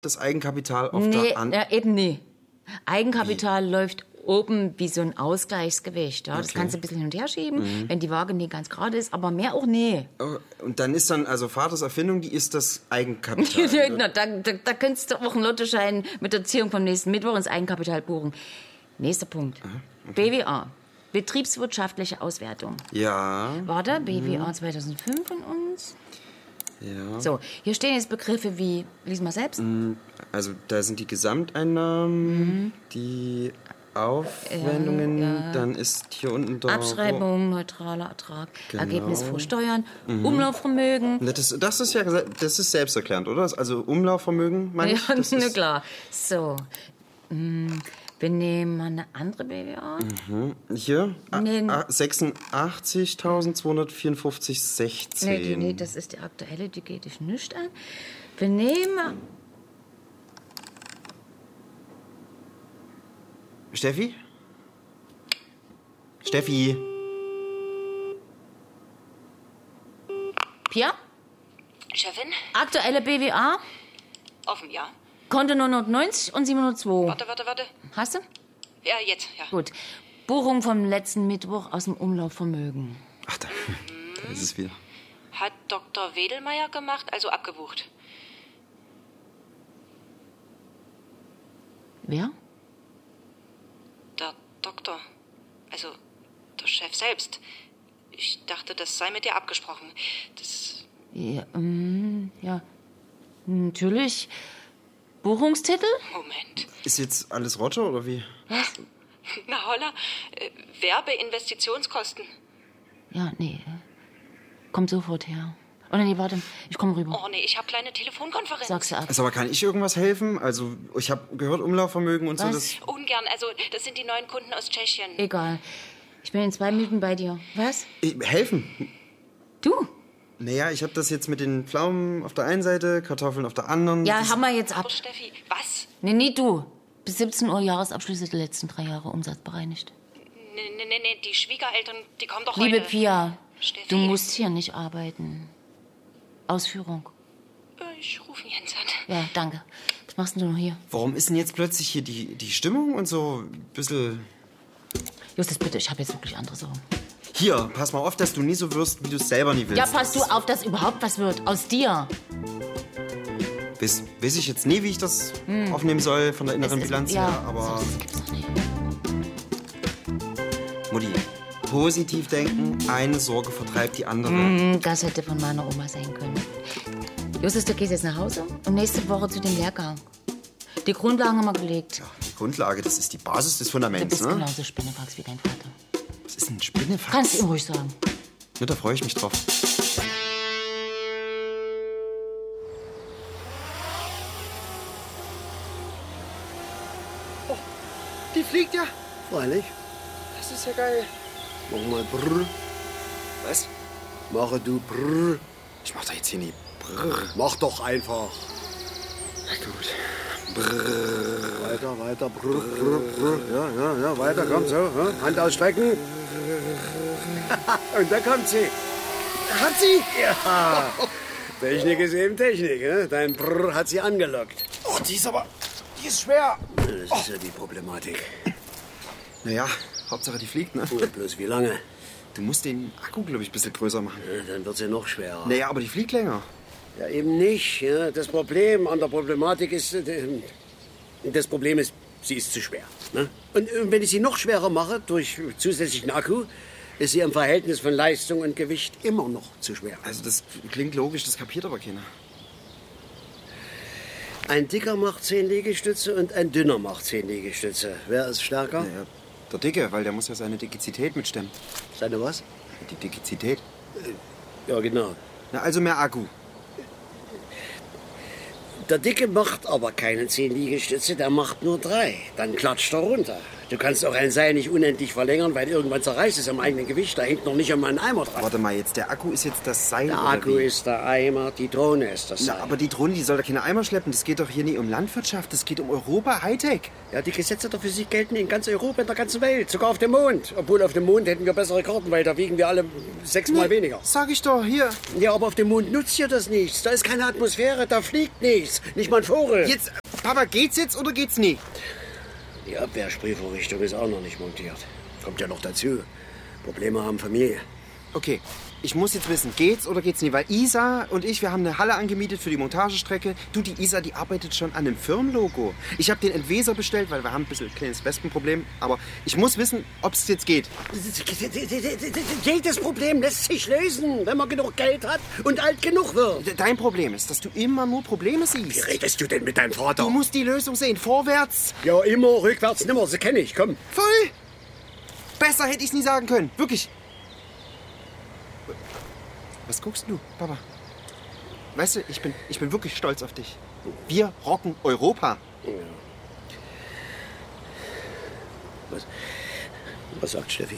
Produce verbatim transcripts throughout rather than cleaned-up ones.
das Eigenkapital auf nee, der An... Ja, eben nie. Eigenkapital wie? läuft oben wie so ein Ausgleichsgewicht. Ja? Das Okay. kannst du ein bisschen hin und her schieben, Mhm. wenn die Waage nie ganz gerade ist, aber mehr auch nie. Und dann ist dann, also Vaters Erfindung, die ist das Eigenkapital. Na, da, da, da könntest du auch einen Lottoschein mit der Ziehung vom nächsten Mittwoch ins Eigenkapital buchen. Nächster Punkt. Okay. B W A. Betriebswirtschaftliche Auswertung. Ja. Warte, B W A zweitausendfünf von uns. Ja. So, hier stehen jetzt Begriffe wie, lies mal selbst. Also da sind die Gesamteinnahmen, mhm. die Aufwendungen, ja, ja. Dann ist hier unten da... Abschreibung, neutraler Ertrag, genau. Ergebnis vor Steuern, mhm. Umlaufvermögen. Das, das ist ja das ist selbsterklärend, oder? Also Umlaufvermögen, meine ich? Ja, das na ist klar. So, wir nehmen mal eine andere B W A. Mhm. Hier, nee. sechsundachtzigtausendzweihundertvierundfünfzig Komma sechzehn. Nee, die, nee, das ist die aktuelle, die geht dich nicht an. Wir nehmen... Steffi? Steffi? Pia? Chefin? Aktuelle B W A? Offen, ja. Konto neunhundertneunzig und siebenhundertzwei. Warte, warte, warte. Hast du? Ja, jetzt, ja. Gut. Buchung vom letzten Mittwoch aus dem Umlaufvermögen. Ach, da, mhm. da ist es wieder. Hat Doktor Wedelmeier gemacht, also abgebucht. Wer? Der Doktor. Also, der Chef selbst. Ich dachte, das sei mit dir abgesprochen. Das... Ja, ähm, ja. Natürlich. Buchungstitel? Moment. Ist jetzt alles Roger oder wie? Was? Na holla, äh, Werbeinvestitionskosten. Ja, nee. Kommt sofort her. Oh nee, warte, ich komme rüber. Oh nee, ich habe kleine Telefonkonferenz. Sagst du ab. Also, aber kann ich irgendwas helfen? Also, ich habe gehört, Umlaufvermögen und Was? so. Das Ungern, also das sind die neuen Kunden aus Tschechien. Egal. Ich bin in zwei Minuten bei dir. Was? Ich, helfen? Du? Naja, ich habe das jetzt mit den Pflaumen auf der einen Seite, Kartoffeln auf der anderen. Ja, das haben wir jetzt ab. Aber Steffi, was? Nee, nie du. Bis siebzehn Uhr Jahresabschlüsse der letzten drei Jahre umsatzbereinigt. Nee, nee, nee, nee, die Schwiegereltern, die kommen doch Liebe heute. Pia, Steffi. du musst hier nicht arbeiten. Ausführung. Ich rufe Jens an. Ja, danke. Was machst denn du noch hier? Warum ist denn jetzt plötzlich hier die, die Stimmung und so ein bisschen... Justus, bitte, ich habe jetzt wirklich andere Sorgen. Hier, pass mal auf, dass du nie so wirst, wie du es selber nie willst. Ja, pass du auf, dass überhaupt was wird. Aus dir. Weiß, weiß ich jetzt nie, wie ich das hm. aufnehmen soll von der inneren ist, Bilanz ja, her, aber... Das gibt's doch nicht. Mutti, positiv denken, eine Sorge vertreibt die andere. Mm, das hätte von meiner Oma sein können. Justus, du gehst jetzt nach Hause und nächste Woche zu dem Lehrgang. Die Grundlagen haben wir gelegt. Ja, die Grundlage, das ist die Basis des Fundaments, du bist ne? genauso Spinnefax wie dein Vater. Was ist ein Spinnefax? Kannst du ihm ruhig sagen. Ja, da freue ich mich drauf. Oh, die fliegt ja. Freilich. Das ist ja geil. Mach mal brrr. Was? Mache du brrr. Ich mach da jetzt hier nie brrr. Mach doch einfach. Na gut. Brrr. Weiter, weiter, brrr, brrr, brrr. Ja, ja, ja, weiter, komm, so. Ja. Hand ausstrecken. Und da kommt sie. Hat sie? Ja. Technik ist eben Technik, ne? Dein Brrr hat sie angelockt. Oh, die ist aber... Die ist schwer. Das ist oh. ja die Problematik. Naja, Hauptsache die fliegt, ne? Und bloß wie lange? Du musst den Akku, glaube ich, ein bisschen größer machen. Ja, dann wird sie noch schwerer. Naja, aber die fliegt länger. Ja, eben nicht. Ja. Das Problem an der Problematik ist... Äh, das Problem ist, sie ist zu schwer. Ne? Und äh, wenn ich sie noch schwerer mache, durch zusätzlichen Akku, ist sie im Verhältnis von Leistung und Gewicht immer noch zu schwer. Also das klingt logisch, das kapiert aber keiner. Ein Dicker macht zehn Liegestütze und ein Dünner macht zehn Liegestütze. Wer ist stärker? Naja, der Dicke, weil der muss ja seine Dikizität mitstemmen. Seine was? Die Dikizität. Ja, genau. Na, also mehr Akku. Der Dicke macht aber keine zehn Liegestütze, der macht nur drei. Dann klatscht er runter. Du kannst auch ein Seil nicht unendlich verlängern, weil irgendwann zerreißt es am eigenen Gewicht. Da hängt noch nicht einmal ein Eimer dran. Warte mal, jetzt der Akku ist jetzt das Seil, Der oder Akku wie? ist der Eimer, die Drohne ist das Seil. Na, aber die Drohne, die soll doch keine Eimer schleppen. Das geht doch hier nie um Landwirtschaft, das geht um Europa, Hightech. Ja, die Gesetze der Physik gelten in ganz Europa, in der ganzen Welt, sogar auf dem Mond. Obwohl auf dem Mond hätten wir bessere Karten, weil da wiegen wir alle sechsmal Nee, weniger. Sag ich doch, hier. Ja, aber auf dem Mond nutzt ihr das nichts. Da ist keine Atmosphäre, da fliegt nichts. Nicht mal ein Vogel. Jetzt, Papa, geht's jetzt oder geht's nie? Die Abwehrsprühvorrichtung ist auch noch nicht montiert. Kommt ja noch dazu. Probleme haben Familie. Okay, ich muss jetzt wissen, geht's oder geht's nie? Weil Isa und ich, wir haben eine Halle angemietet für die Montagestrecke. Du, die Isa, die arbeitet schon an einem Firmenlogo. Ich habe den Entweser bestellt, weil wir haben ein bisschen ein kleines Wespenproblem. Aber ich muss wissen, ob es jetzt geht. Jedes Problem lässt sich lösen, wenn man genug Geld hat und alt genug wird. Dein Problem ist, dass du immer nur Probleme Wie siehst. redest du denn mit deinem Vater? Du musst die Lösung sehen, vorwärts. Ja, immer, rückwärts, nimmer, das kenne ich, komm. Voll. Besser hätte ich es nie sagen können, wirklich. Was guckst du, Papa? Weißt du, ich bin, ich bin wirklich stolz auf dich. Wir rocken Europa. Ja. Was, was sagt Steffi?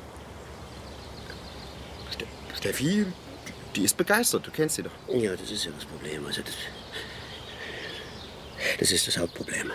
Ste Steffi, die ist begeistert, du kennst sie doch. Ja, das ist ja das Problem. Also das, das ist das Hauptproblem.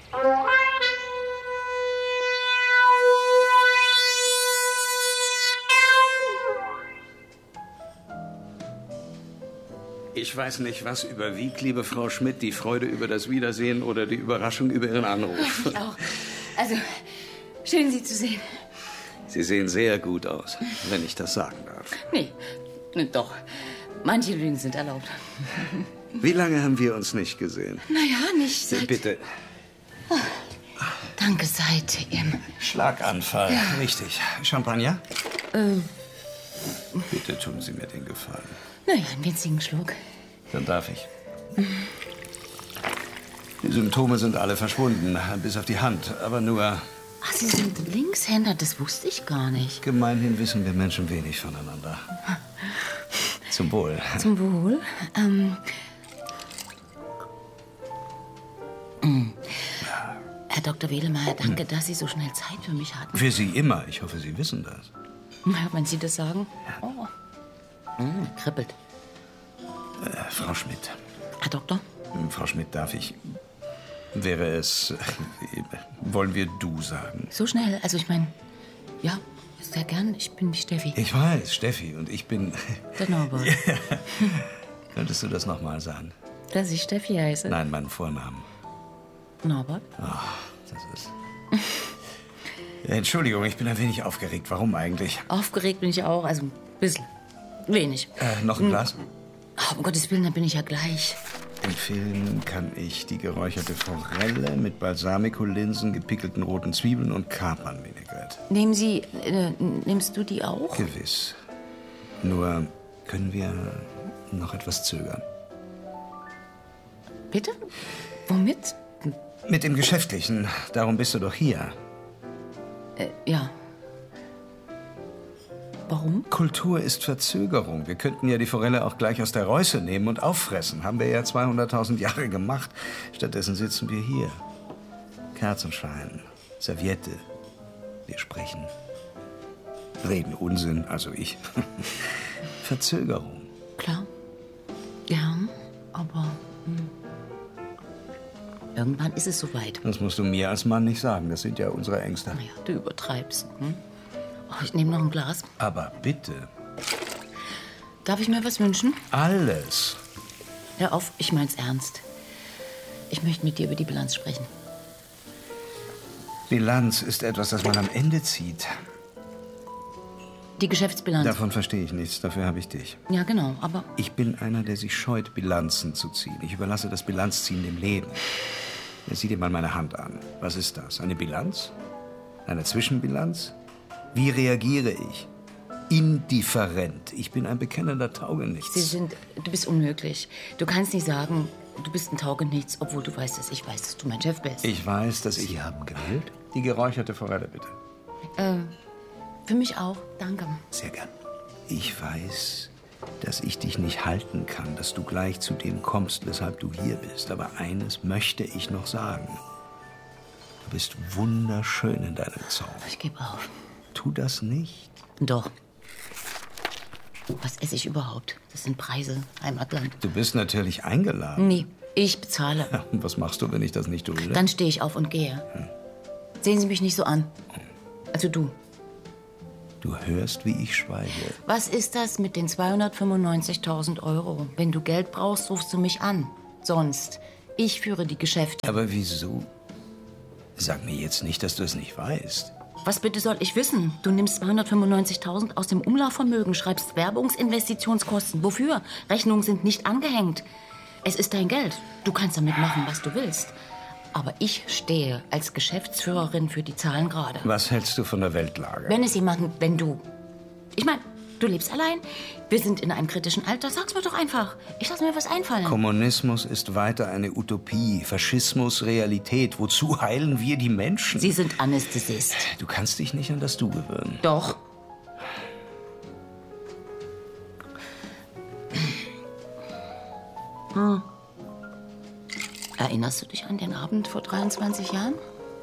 Ich weiß nicht, was überwiegt, liebe Frau Schmidt, die Freude über das Wiedersehen oder die Überraschung über Ihren Anruf. Ich auch. Also, schön, Sie zu sehen. Sie sehen sehr gut aus, wenn ich das sagen darf. Nee, nee, doch. Manche Lügen sind erlaubt. Wie lange haben wir uns nicht gesehen? Naja, nicht seit... Bitte. Danke, seit Ihrem... Schlaganfall. Ja. Richtig. Champagner? Ähm, Bitte tun Sie mir den Gefallen. naja, einen winzigen Schluck. Dann darf ich. Die Symptome sind alle verschwunden, bis auf die Hand. Aber nur, Ach, Sie sind Linkshänder, das wusste ich gar nicht. gemeinhin wissen wir Menschen wenig voneinander. Zum Wohl. Zum Wohl. Ähm... mm. Herr Doktor Wedelmeier, danke, dass Sie so schnell Zeit für mich hatten. Für Sie immer. Ich hoffe, Sie wissen das. Ja, wenn Sie das sagen. Oh. Mm, kribbelt. Äh, Frau Schmidt. Herr Doktor? Frau Schmidt, darf ich... Wäre es... Wollen wir du sagen? So schnell? Also ich meine, ja, sehr gern. Ich bin die Steffi. Ich weiß, Steffi. Und ich bin... Der Norbert. Könntest du das noch mal sagen? Dass ich Steffi heiße? Nein, meinen Vornamen. Norbert? Ach, das ist... Entschuldigung, ich bin ein wenig aufgeregt. Warum eigentlich? Aufgeregt bin ich auch, also ein bisschen. Wenig. Äh, noch ein Glas? Oh, um Gottes Willen, dann bin ich ja gleich. Empfehlen kann ich die geräucherte Forelle mit Balsamico-Linsen, gepickelten roten Zwiebeln und Kapern-Vinaigrette. Nehmen Sie, äh, nimmst du die auch? Gewiss. Nur können wir noch etwas zögern. Bitte? Womit? Mit dem Geschäftlichen. Darum bist du doch hier. Äh, ja. Warum? Kultur ist Verzögerung. Wir könnten ja die Forelle auch gleich aus der Reuße nehmen und auffressen. Haben wir ja zweihunderttausend Jahre gemacht. Stattdessen sitzen wir hier. Kerzenschein, Serviette. Wir sprechen. Reden Unsinn, also ich. Verzögerung. Klar. Gern, aber... Hm. Irgendwann ist es soweit. Das musst du mir als Mann nicht sagen. Das sind ja unsere Ängste. Naja, du übertreibst. Hm? Oh, ich nehme noch ein Glas. Aber bitte. Darf ich mir was wünschen? Alles. Hör auf, ich mein's ernst. Ich möchte mit dir über die Bilanz sprechen. Bilanz ist etwas, das man am Ende zieht. Die Geschäftsbilanz. Davon verstehe ich nichts. Dafür habe ich dich. Ja, genau, aber... Ich bin einer, der sich scheut, Bilanzen zu ziehen. Ich überlasse das Bilanzziehen dem Leben. Sieh dir mal meine Hand an. Was ist das? Eine Bilanz? Eine Zwischenbilanz? Wie reagiere ich? Indifferent. Ich bin ein bekennender Taugenichts. Sie sind... Du bist unmöglich. Du kannst nicht sagen, du bist ein Taugenichts, obwohl du weißt, dass ich weiß, dass du mein Chef bist. Ich weiß, dass ich... Sie haben gewählt? Die geräucherte Forelle, bitte. Äh, für mich auch. Danke. Sehr gern. Ich weiß, dass ich dich nicht halten kann, dass du gleich zu dem kommst, weshalb du hier bist. Aber eines möchte ich noch sagen. Du bist wunderschön in deinem Zauber. Ich gebe auf. Tu das nicht. Doch. Was esse ich überhaupt? Das sind Preise, Heimatland. Du bist natürlich eingeladen. Nee, ich bezahle. Ja, und was machst du, wenn ich das nicht tue? Dann stehe ich auf und gehe. Hm. Sehen Sie mich nicht so an. Also du. Du hörst, wie ich schweige. Was ist das mit den zweihundertfünfundneunzigtausend Euro? Wenn du Geld brauchst, rufst du mich an. Sonst. Ich führe die Geschäfte. Aber wieso? Sag mir jetzt nicht, dass du es nicht weißt. Was bitte soll ich wissen? Du nimmst zweihundertfünfundneunzigtausend aus dem Umlaufvermögen, schreibst Werbungsinvestitionskosten. Wofür? Rechnungen sind nicht angehängt. Es ist dein Geld. Du kannst damit machen, was du willst. Aber ich stehe als Geschäftsführerin für die Zahlen gerade. Was hältst du von der Weltlage? Wenn es jemanden, wenn du... Ich meine, du lebst allein, wir sind in einem kritischen Alter. Sag's mir doch einfach. Ich lasse mir was einfallen. Kommunismus ist weiter eine Utopie. Faschismus Realität. Wozu heilen wir die Menschen? Sie sind Anästhesist. Du kannst dich nicht an das Du gewöhnen. Doch. Hm. Erinnerst du dich an den Abend vor dreiundzwanzig Jahren?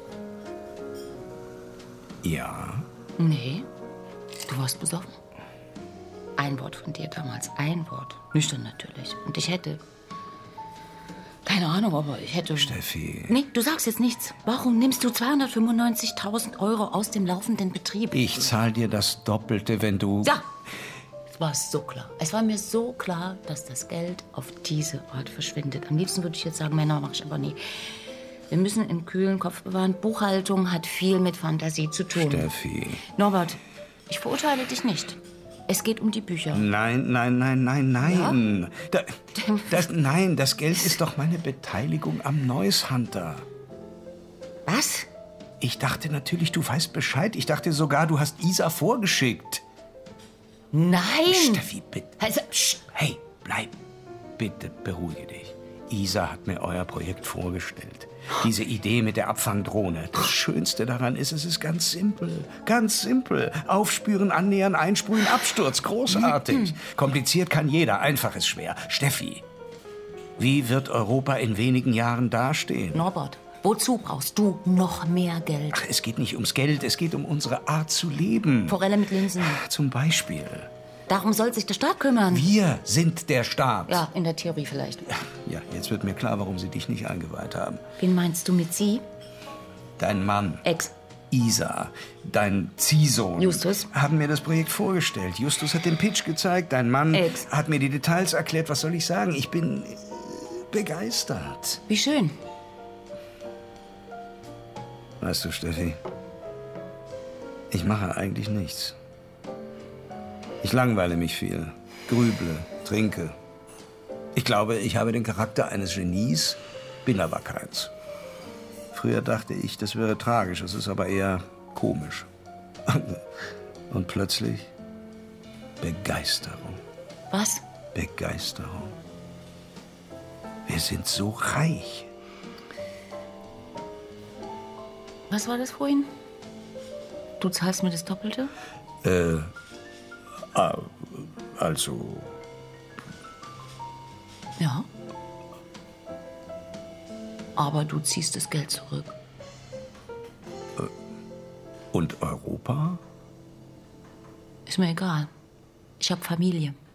Ja. Nee. Du warst besoffen. Ein Wort von dir damals. Ein Wort. Nüchtern natürlich. Und ich hätte... Keine Ahnung, aber ich hätte... Steffi. Nee, du sagst jetzt nichts. Warum nimmst du zweihundertfünfundneunzigtausend Euro aus dem laufenden Betrieb? Ich zahl dir das Doppelte, wenn du... Ja. Es war so klar. Es war mir so klar, dass das Geld auf diese Art verschwindet. Am liebsten würde ich jetzt sagen, Männer mache ich aber nie. Wir müssen einen kühlen Kopf bewahren. Buchhaltung hat viel mit Fantasie zu tun. Steffi. Norbert, ich verurteile dich nicht. Es geht um die Bücher. Nein, nein, nein, nein, nein. Ja? Da, das, nein, das Geld ist doch meine Beteiligung am Noise Hunter. Was? Ich dachte natürlich, du weißt Bescheid. Ich dachte sogar, du hast Isa vorgeschickt. Nein! Steffi, bitte. Also, pst. Hey, bleib. Bitte, beruhige dich. Isa hat mir euer Projekt vorgestellt. Diese Idee mit der Abfangdrohne. Das Schönste daran ist, es ist ganz simpel. Ganz simpel. Aufspüren, annähern, einsprühen, Absturz. Großartig. Kompliziert kann jeder, einfach ist schwer. Steffi, wie wird Europa in wenigen Jahren dastehen? Norbert, wozu brauchst du noch mehr Geld? Ach, es geht nicht ums Geld, es geht um unsere Art zu leben. Forelle mit Linsen. Zum Beispiel. Darum soll sich der Staat kümmern. Wir sind der Staat. Ja, in der Theorie vielleicht. Ja, jetzt wird mir klar, warum sie dich nicht eingeweiht haben. Wen meinst du mit sie? Dein Mann. Ex. Isa, dein Ziehsohn. Justus. Haben mir das Projekt vorgestellt. Justus hat den Pitch gezeigt. Dein Mann Ex. hat mir die Details erklärt. Was soll ich sagen? Ich bin äh, begeistert. Wie schön. Weißt du, Steffi, ich mache eigentlich nichts. Ich langweile mich viel, grüble, trinke. Ich glaube, ich habe den Charakter eines Genies, bin aber keins. Früher dachte ich, das wäre tragisch, es ist aber eher komisch. Und plötzlich Begeisterung. Was? Begeisterung. Wir sind so reich. Was war das vorhin? Du zahlst mir das Doppelte? Äh, also... Ja. Aber du ziehst das Geld zurück. Und Europa? Ist mir egal. Ich habe Familie.